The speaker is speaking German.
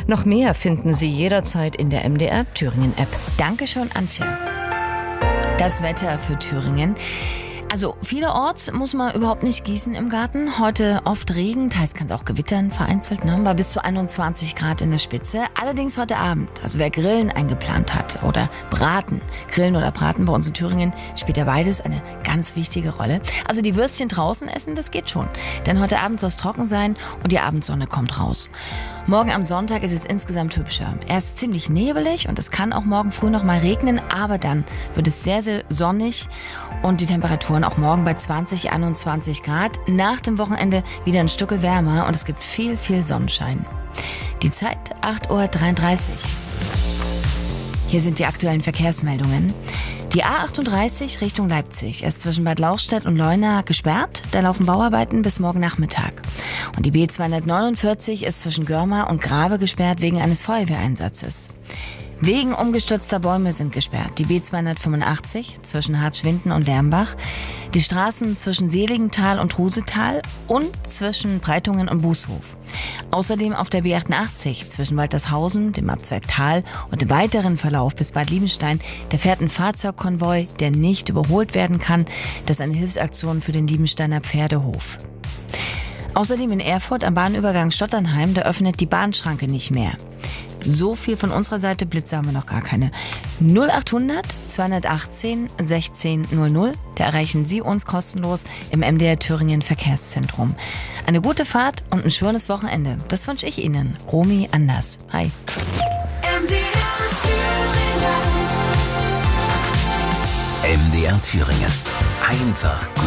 Noch mehr finden Sie jederzeit in der MDR Thüringen App. Dankeschön, Antje. Das Wetter für Thüringen. Also vielerorts muss man überhaupt nicht gießen im Garten. Heute oft Regen, teils kann es auch gewittern, vereinzelt, bei bis zu 21 Grad in der Spitze. Allerdings heute Abend, also wer Grillen eingeplant hat oder Braten, Grillen oder Braten bei uns in Thüringen, spielt ja beides eine ganz wichtige Rolle. Also die Würstchen draußen essen, das geht schon. Denn heute Abend soll es trocken sein und die Abendsonne kommt raus. Morgen am Sonntag ist es insgesamt hübscher. Erst ziemlich nebelig und es kann auch morgen früh noch mal regnen, aber dann wird es sehr, sehr sonnig und die Temperaturen auch morgen bei 20, 21 Grad. Nach dem Wochenende wieder ein Stück wärmer und es gibt viel, viel Sonnenschein. Die Zeit 8:33 Uhr. Hier sind die aktuellen Verkehrsmeldungen. Die A38 Richtung Leipzig ist zwischen Bad Lauchstädt und Leuna gesperrt. Da laufen Bauarbeiten bis morgen Nachmittag. Und die B249 ist zwischen Görma und Grave gesperrt wegen eines Feuerwehreinsatzes. Wegen umgestürzter Bäume sind gesperrt die B285 zwischen Hartschwinden und Lärmbach, die Straßen zwischen Seligenthal und Rusetal und zwischen Breitungen und Bußhof. Außerdem auf der B88 zwischen Waltershausen, dem Abzweig Tal und im weiteren Verlauf bis Bad Liebenstein, da fährt ein Fahrzeugkonvoi, der nicht überholt werden kann. Das ist eine Hilfsaktion für den Liebensteiner Pferdehof. Außerdem in Erfurt am Bahnübergang Stotternheim, da öffnet die Bahnschranke nicht mehr. So viel von unserer Seite, Blitze haben wir noch gar keine. 0800 218 1600, da erreichen Sie uns kostenlos im MDR Thüringen Verkehrszentrum. Eine gute Fahrt und ein schönes Wochenende. Das wünsche ich Ihnen. Romy Anders. Hi. MDR Thüringen. Einfach gut.